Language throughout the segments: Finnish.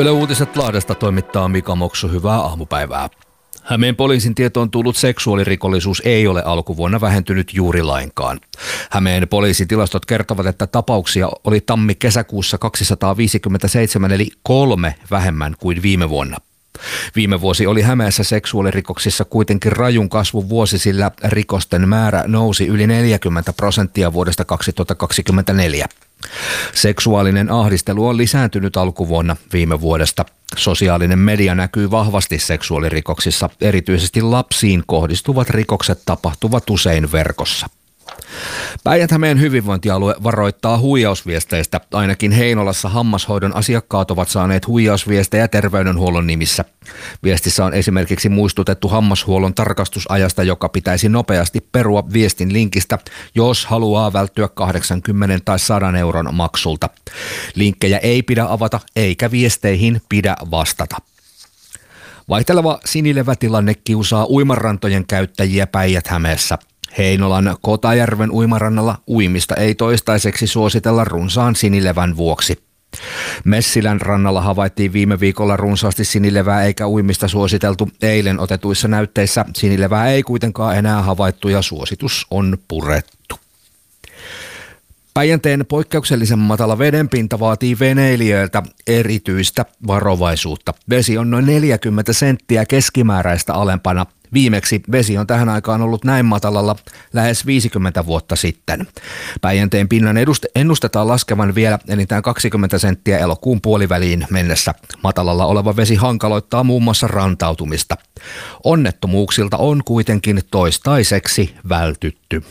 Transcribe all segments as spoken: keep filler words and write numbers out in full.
Yle Uutiset Lahdesta toimittaa Mika Moksu. Hyvää aamupäivää. Hämeen poliisin tietoon tullut seksuaalirikollisuus ei ole alkuvuonna vähentynyt juuri lainkaan. Hämeen poliisin tilastot kertovat, että tapauksia oli tammi-kesäkuussa kaksisataaviisikymmentäseitsemän eli kolme vähemmän kuin viime vuonna. Viime vuosi oli Hämeessä seksuaalirikoksissa kuitenkin rajun kasvun vuosi, sillä rikosten määrä nousi yli neljäkymmentä prosenttia vuodesta kaksituhattakaksikymmentäneljä. Seksuaalinen ahdistelu on lisääntynyt alkuvuonna viime vuodesta. Sosiaalinen media näkyy vahvasti seksuaalirikoksissa. Erityisesti lapsiin kohdistuvat rikokset tapahtuvat usein verkossa. Päijät-Hämeen hyvinvointialue varoittaa huijausviesteistä. Ainakin Heinolassa hammashoidon asiakkaat ovat saaneet huijausviestejä terveydenhuollon nimissä. Viestissä on esimerkiksi muistutettu hammashuollon tarkastusajasta, joka pitäisi nopeasti perua viestin linkistä, jos haluaa välttyä kahdeksankymmentä tai sata euron maksulta. Linkkejä ei pidä avata eikä viesteihin pidä vastata. Vaihteleva sinilevätilanne kiusaa uimarantojen käyttäjiä Päijät-Hämeessä. Heinolan Kotajärven uimarannalla uimista ei toistaiseksi suositella runsaan sinilevän vuoksi. Messilän rannalla havaittiin viime viikolla runsaasti sinilevää eikä uimista suositeltu. Eilen otetuissa näytteissä sinilevää ei kuitenkaan enää havaittu ja suositus on purettu. Päijänteen poikkeuksellisen matala vedenpinta vaatii veneilijöiltä erityistä varovaisuutta. Vesi on noin neljäkymmentä senttiä keskimääräistä alempana. Viimeksi vesi on tähän aikaan ollut näin matalalla lähes viisikymmentä vuotta sitten. Päijänteen pinnan ennustetaan laskevan vielä enintään kaksikymmentä senttiä elokuun puoliväliin mennessä. Matalalla oleva vesi hankaloittaa muun muassa rantautumista. Onnettomuuksilta on kuitenkin toistaiseksi vältytty.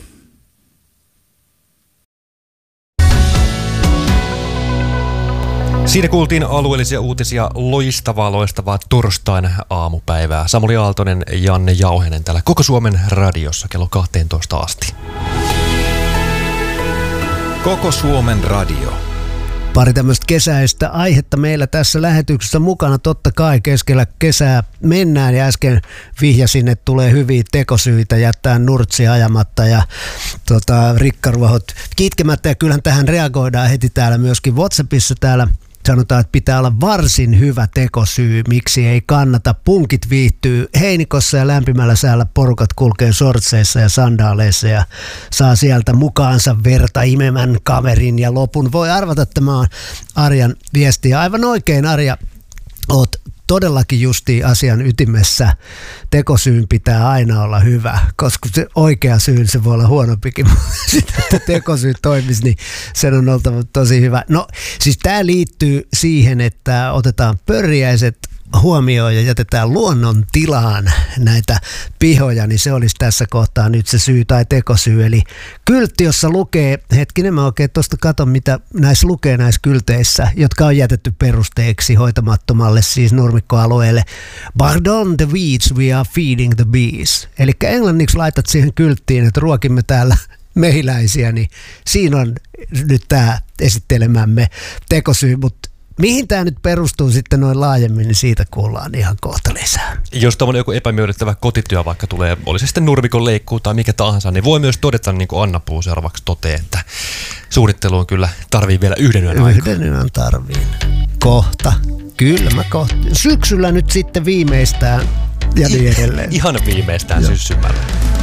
Siinä kuultiin alueellisia uutisia, loistavaa, loistavaa torstain aamupäivää. Samuli Aaltonen, Janne Jauhenen täällä Koko Suomen radiossa kello kaksitoista asti. Koko Suomen radio. Pari tämmöistä kesäistä aihetta meillä tässä lähetyksessä mukana. Totta kai keskellä kesää mennään ja äsken vihjasin, että tulee hyviä tekosyitä jättää nurtsi ajamatta ja tota, rikkaruohot kitkemättä. Ja kyllähän tähän reagoidaan heti täällä myöskin WhatsAppissa täällä. Sanotaan, että pitää olla varsin hyvä tekosyy, miksi ei kannata. Punkit viihtyy heinikossa ja lämpimällä säällä porukat kulkee sortseissa ja sandaaleissa ja saa sieltä mukaansa verta imemän kaverin ja lopun. Voi arvata, että tämä on Arjan viesti. Ja aivan oikein, Arja, oot todellakin justiin asian ytimessä. Tekosyyn pitää aina olla hyvä, koska se oikea syy, se voi olla huonompikin, mutta sitten, että tekosyy toimisi, niin sen on oltava tosi hyvä. No siis tämä liittyy siihen, että otetaan pörjäiset huomioon ja jätetään luonnon tilaan näitä pihoja, niin se olisi tässä kohtaa nyt se syy tai tekosyy. Eli kyltti, jossa lukee, hetkinen mä oikein tuosta katon, mitä näissä lukee näissä kylteissä, jotka on jätetty perusteeksi hoitamattomalle, siis nurmikkoalueelle. Pardon the weeds, we are feeding the bees. Eli englanniksi laitat siihen kylttiin, että ruokimme täällä mehiläisiä, niin siinä on nyt tämä esittelemämme tekosyy, mutta mihin tämä nyt perustuu sitten noin laajemmin, niin siitä kuullaan ihan kohta lisää. Jos tämmöinen joku epämiellyttävä kotityö vaikka tulee, oli se sitten nurmikon leikkuu tai mikä tahansa, niin voi myös todeta, niin kuin Anna Puu seuraavaksi toteaa, että suunnitteluun kyllä tarvii vielä yhden yön aikaa. Yhden yön tarvii. Kohta. Kyllä mä kohta. Syksyllä nyt sitten viimeistään ja niin edelleen. Ihan viimeistään syssymällä.